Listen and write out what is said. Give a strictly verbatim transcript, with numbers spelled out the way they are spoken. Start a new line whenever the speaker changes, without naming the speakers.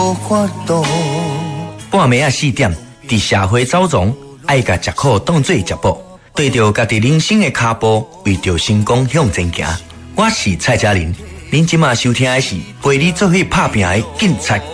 半暝啊四点，伫社会走丛，爱甲食苦当做食补，对着家己人生的脚步，为着成功向前行。我是蔡佳玲，您今晚收听的是陪你做伙拍拼的警察